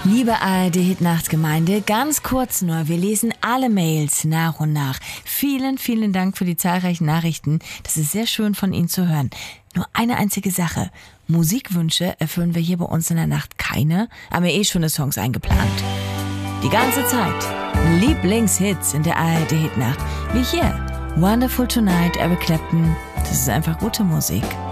Liebe ARD-Hitnacht-Gemeinde, ganz kurz nur, wir lesen alle Mails nach und nach. Vielen, vielen Dank für die zahlreichen Nachrichten. Das ist sehr schön von Ihnen zu hören. Nur eine einzige Sache. Musikwünsche erfüllen wir hier bei uns in der Nacht keine, haben wir schon Songs eingeplant. Die ganze Zeit. Lieblingshits in der ARD-Hitnacht. Wie hier. Wonderful Tonight, Eric Clapton. Das ist einfach gute Musik.